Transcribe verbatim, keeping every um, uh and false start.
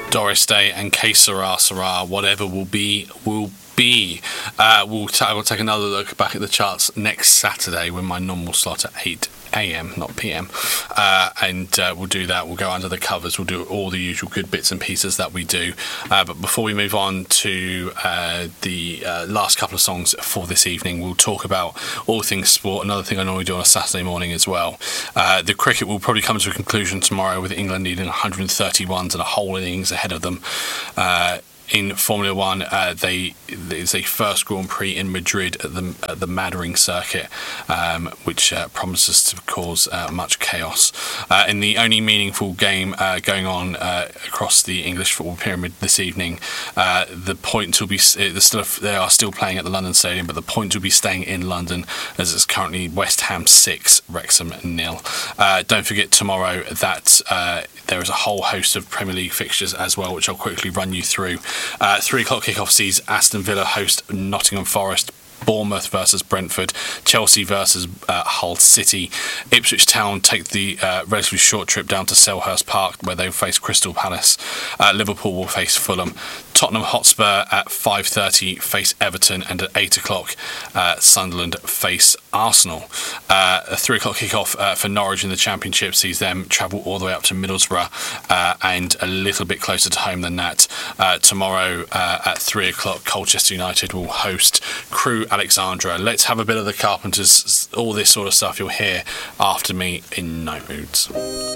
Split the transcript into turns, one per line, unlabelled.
Doris Day and Que Sera Sera, whatever will be, will be. Uh, we'll, t- we'll take another look back at the charts next Saturday when my normal slot at eight a.m, not p m, uh, and uh, we'll do that. We'll go under the covers, we'll do all the usual good bits and pieces that we do, uh, but before we move on to uh, the uh, last couple of songs for this evening, we'll talk about all things sport, another thing I normally do on a Saturday morning as well. Uh, the cricket will probably come to a conclusion tomorrow with England needing one hundred thirty-ones and a whole innings ahead of them. Uh, In Formula One, uh, they there's a first Grand Prix in Madrid at the at the Maddering circuit, um, which uh, promises to cause uh, much chaos. Uh, in the only meaningful game uh, going on uh, across the English football pyramid this evening, uh, the point will be still they are still playing at the London Stadium, but the point will be staying in London as it's currently West Ham six, Wrexham nil. Uh, don't forget tomorrow that uh, there is a whole host of Premier League fixtures as well, which I'll quickly run you through. Uh, three o'clock kickoff sees Aston Villa host Nottingham Forest, Bournemouth versus Brentford, Chelsea versus uh, Hull City, Ipswich Town take the uh, relatively short trip down to Selhurst Park where they face Crystal Palace, uh, Liverpool will face Fulham, Tottenham Hotspur at five thirty face Everton, and at eight o'clock uh, Sunderland face Arsenal. Uh, a three o'clock kickoff uh, for Norwich in the Championship sees them travel all the way up to Middlesbrough, uh, and a little bit closer to home than that. Uh, tomorrow uh, at three o'clock Colchester United will host Crewe Alexandra. Let's have a bit of the Carpenters, all this sort of stuff you'll hear after me in Night Moods.